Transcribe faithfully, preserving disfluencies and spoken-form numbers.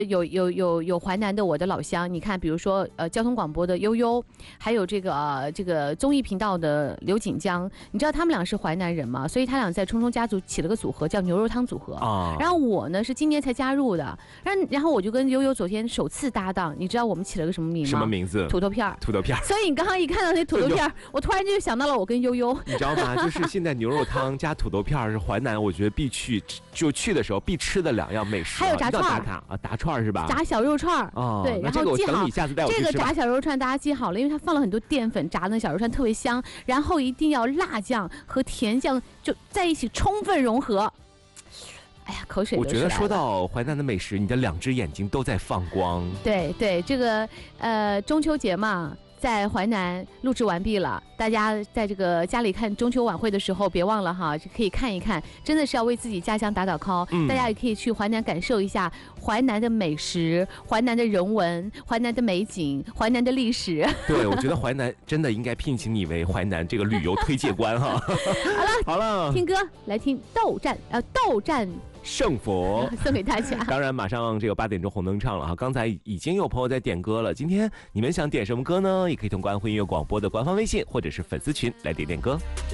有有有有淮南的我的老乡，你看，比如说呃交通广播的悠悠，还有这个、呃、这个综艺频道的刘锦江，你知道他们俩是淮南人吗？所以他俩在冲冲家族起了个组合叫牛肉汤组合啊。然后我呢是今年才加入的，然后然后我就跟悠悠昨天首次搭档，你知道我们起了个什么名吗？ 什么名字？ 土豆片儿。 土豆片儿。 所以你刚刚一看到那土豆片儿，我突然就想到了我跟悠悠， 你知道吗？就是现在牛肉汤加土豆片儿是淮南，我觉得必去，就去的时候必吃的两样美食、啊。 还有炸串打卡啊，炸串是吧？ 炸小肉串儿。 哦， 对，然后记好这个炸小肉串，大家记好了，因为它放了很多淀粉，炸的小肉串特别香。然后一定要辣酱和甜酱就在一起充分融合。哎呀，口水都出来了。 我觉得说到淮南的美食，你的两只眼睛都在放光。 对对，这个呃中秋节嘛，在淮南录制完毕了，大家在这个家里看中秋晚会的时候，别忘了哈，可以看一看，真的是要为自己家乡打打 call、嗯。大家也可以去淮南感受一下淮南的美食、淮南的人文、淮南的美景、淮南的历史。 对，我觉得淮南真的应该聘请你为淮南这个旅游推介官哈。好了好了， 听歌来听斗战呃斗战。 圣佛送给大家。 当然马上这个八点钟红灯唱了哈，刚才已经有朋友在点歌了，今天你们想点什么歌呢？也可以通过安徽音乐广播的官方微信或者是粉丝群来点点歌。